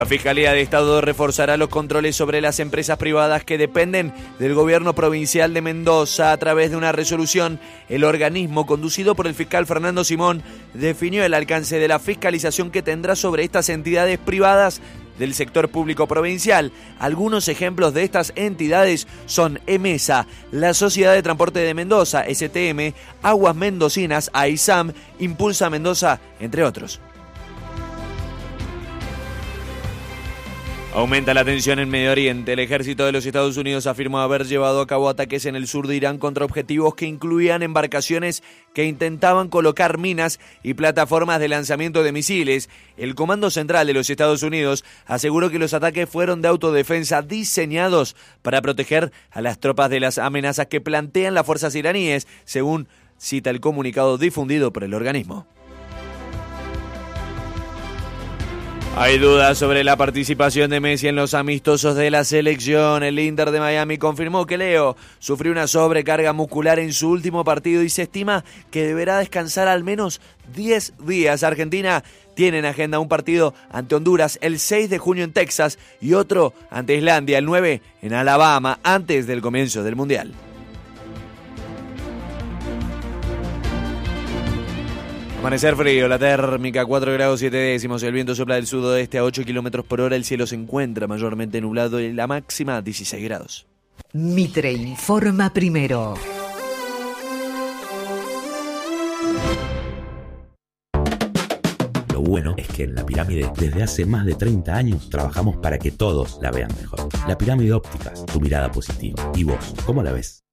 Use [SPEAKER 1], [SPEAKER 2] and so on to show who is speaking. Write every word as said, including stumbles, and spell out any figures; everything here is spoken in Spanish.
[SPEAKER 1] La Fiscalía de Estado reforzará los controles sobre las empresas privadas que dependen del gobierno provincial de Mendoza. A través de una resolución, el organismo conducido por el fiscal Fernando Simón definió el alcance de la fiscalización que tendrá sobre estas entidades privadas del sector público provincial. Algunos ejemplos de estas entidades son EMESA, la Sociedad de Transporte de Mendoza, S T M, Aguas Mendocinas, AISAM, Impulsa Mendoza, entre otros. Aumenta la tensión en Medio Oriente. El ejército de los Estados Unidos afirmó haber llevado a cabo ataques en el sur de Irán contra objetivos que incluían embarcaciones que intentaban colocar minas y plataformas de lanzamiento de misiles. El Comando Central de los Estados Unidos aseguró que los ataques fueron de autodefensa diseñados para proteger a las tropas de las amenazas que plantean las fuerzas iraníes, según cita el comunicado difundido por el organismo. Hay dudas sobre la participación de Messi en los amistosos de la selección. El Inter de Miami confirmó que Leo sufrió una sobrecarga muscular en su último partido y se estima que deberá descansar al menos diez días. Argentina tiene en agenda un partido ante Honduras el seis de junio en Texas y otro ante Islandia el nueve en Alabama antes del comienzo del Mundial. Amanecer frío, la térmica cuatro grados siete décimos, el viento sopla del sudoeste a ocho kilómetros por hora, el cielo se encuentra mayormente nublado y la máxima dieciséis grados.
[SPEAKER 2] Mitre informa primero.
[SPEAKER 3] Lo bueno es que en La Pirámide, desde hace más de treinta años, trabajamos para que todos la vean mejor. La Pirámide Ópticas, tu mirada positiva. ¿Y vos, cómo la ves?